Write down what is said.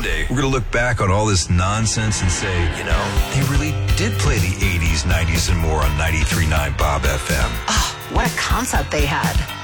Monday, we're going to look back on all this nonsense and say, they really did play the 80s, 90s, and more on 93.9 Bob FM. Oh, what a concept they had.